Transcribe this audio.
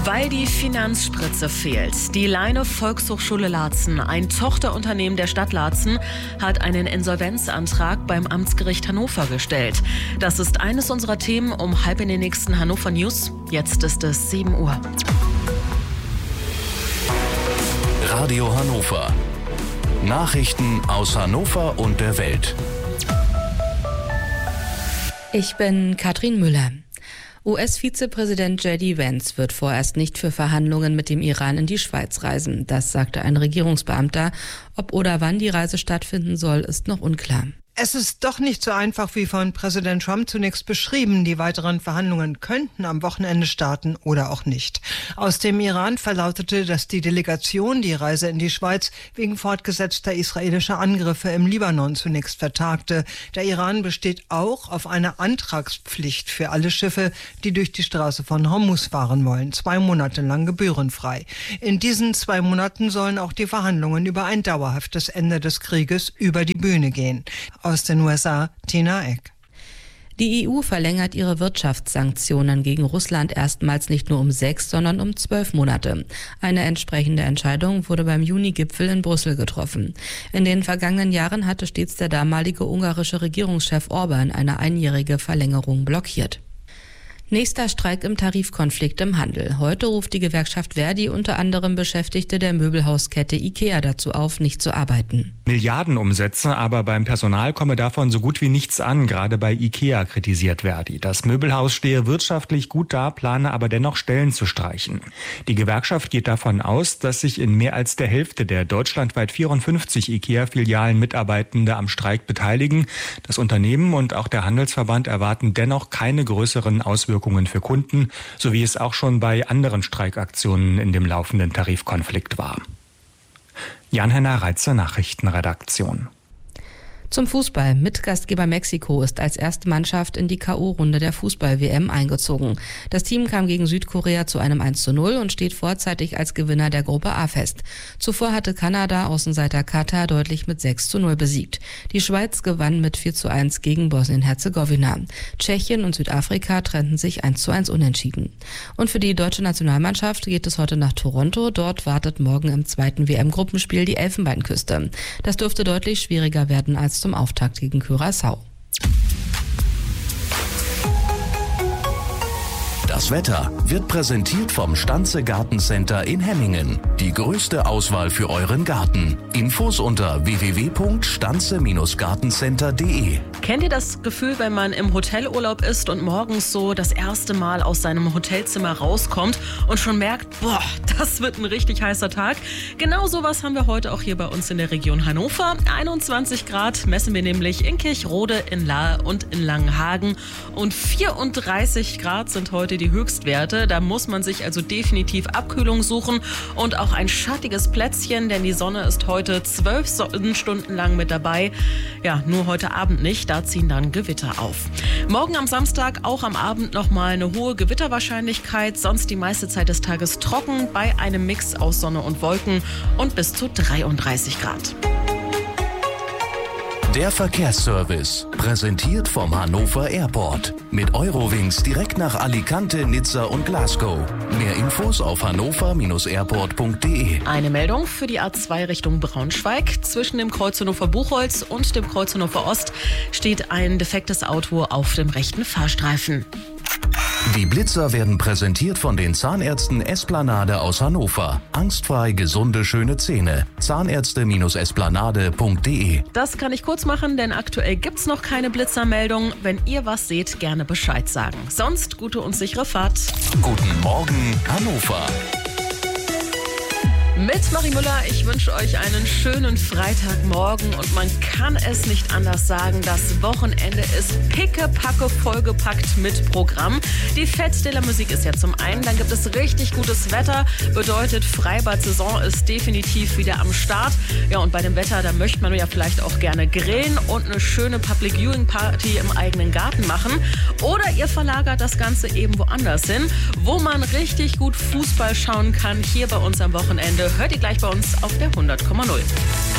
Weil die Finanzspritze fehlt. Die Leine Volkshochschule Laatzen, ein Tochterunternehmen der Stadt Laatzen, hat einen Insolvenzantrag beim Amtsgericht Hannover gestellt. Das ist eines unserer Themen um 6:30 in den nächsten Hannover News. Jetzt ist es 7 Uhr. Radio Hannover. Nachrichten aus Hannover und der Welt. Ich bin Katrin Müller. US-Vizepräsident J.D. Vance wird vorerst nicht für Verhandlungen mit dem Iran in die Schweiz reisen. Das sagte ein Regierungsbeamter. Ob oder wann die Reise stattfinden soll, ist noch unklar. Es ist doch nicht so einfach wie von Präsident Trump zunächst beschrieben. Die weiteren Verhandlungen könnten am Wochenende starten oder auch nicht. Aus dem Iran verlautete, dass die Delegation die Reise in die Schweiz wegen fortgesetzter israelischer Angriffe im Libanon zunächst vertagte. Der Iran besteht auch auf einer Antragspflicht für alle Schiffe, die durch die Straße von Hormuz fahren wollen. 2 Monate lang gebührenfrei. In diesen 2 Monaten sollen auch die Verhandlungen über ein dauerhaftes Ende des Krieges über die Bühne gehen. Aus den USA, Tina Eck. Die EU verlängert ihre Wirtschaftssanktionen gegen Russland erstmals nicht nur um 6, sondern um 12 Monate. Eine entsprechende Entscheidung wurde beim Juni-Gipfel in Brüssel getroffen. In den vergangenen Jahren hatte stets der damalige ungarische Regierungschef Orban eine einjährige Verlängerung blockiert. Nächster Streik im Tarifkonflikt im Handel. Heute ruft die Gewerkschaft Verdi unter anderem Beschäftigte der Möbelhauskette IKEA dazu auf, nicht zu arbeiten. Milliardenumsätze, aber beim Personal komme davon so gut wie nichts an, gerade bei IKEA, kritisiert Verdi. Das Möbelhaus stehe wirtschaftlich gut da, plane aber dennoch Stellen zu streichen. Die Gewerkschaft geht davon aus, dass sich in mehr als der Hälfte der deutschlandweit 54 IKEA-Filialen Mitarbeitende am Streik beteiligen. Das Unternehmen und auch der Handelsverband erwarten dennoch keine größeren Auswirkungen für Kunden, so wie es auch schon bei anderen Streikaktionen in dem laufenden Tarifkonflikt war. Jan-Henner Reitzer, Nachrichtenredaktion. Zum Fußball. Mitgastgeber Mexiko ist als erste Mannschaft in die K.O.-Runde der Fußball-WM eingezogen. Das Team kam gegen Südkorea zu einem 1:0 und steht vorzeitig als Gewinner der Gruppe A fest. Zuvor hatte Kanada Außenseiter Katar deutlich mit 6:0 besiegt. Die Schweiz gewann mit 4:1 gegen Bosnien-Herzegowina. Tschechien und Südafrika trennten sich 1:1 unentschieden. Und für die deutsche Nationalmannschaft geht es heute nach Toronto. Dort wartet morgen im zweiten WM-Gruppenspiel die Elfenbeinküste. Das dürfte deutlich schwieriger werden als zum Auftakt gegen Curaçao. Das Wetter wird präsentiert vom Stanze Gartencenter in Hemmingen. Die größte Auswahl für euren Garten. Infos unter www.stanze-gartencenter.de. Kennt ihr das Gefühl, wenn man im Hotelurlaub ist und morgens so das erste Mal aus seinem Hotelzimmer rauskommt und schon merkt, boah, das wird ein richtig heißer Tag? Genau sowas haben wir heute auch hier bei uns in der Region Hannover. 21 Grad messen wir nämlich in Kirchrode, in Lahr und in Langenhagen. Und 34 Grad sind heute die Höchstwerte. Da muss man sich also definitiv Abkühlung suchen und auch ein schattiges Plätzchen, denn die Sonne ist heute 12 Stunden lang mit dabei. Ja, nur heute Abend nicht, da ziehen dann Gewitter auf. Morgen am Samstag auch am Abend nochmal eine hohe Gewitterwahrscheinlichkeit, sonst die meiste Zeit des Tages trocken bei einem Mix aus Sonne und Wolken und bis zu 33 Grad. Der Verkehrsservice, präsentiert vom Hannover Airport. Mit Eurowings direkt nach Alicante, Nizza und Glasgow. Mehr Infos auf hannover-airport.de. Eine Meldung für die A2 Richtung Braunschweig. Zwischen dem Kreuz Hannover-Buchholz und dem Kreuz Hannover-Ost steht ein defektes Auto auf dem rechten Fahrstreifen. Die Blitzer werden präsentiert von den Zahnärzten Esplanade aus Hannover. Angstfrei gesunde, schöne Zähne. Zahnärzte-esplanade.de. Das kann ich kurz machen, denn aktuell gibt's noch keine Blitzermeldung. Wenn ihr was seht, gerne Bescheid sagen. Sonst gute und sichere Fahrt. Guten Morgen, Hannover. Mit Marie Müller, ich wünsche euch einen schönen Freitagmorgen und man kann es nicht anders sagen, das Wochenende ist pickepacke vollgepackt mit Programm. Die Fête de la Musique ist ja zum einen, dann gibt es richtig gutes Wetter, bedeutet Freibad-Saison ist definitiv wieder am Start. Ja, und bei dem Wetter, da möchte man ja vielleicht auch gerne grillen und eine schöne Public Viewing Party im eigenen Garten machen. Oder ihr verlagert das Ganze eben woanders hin, wo man richtig gut Fußball schauen kann, hier bei uns am Wochenende. Hört ihr gleich bei uns auf der 100,0.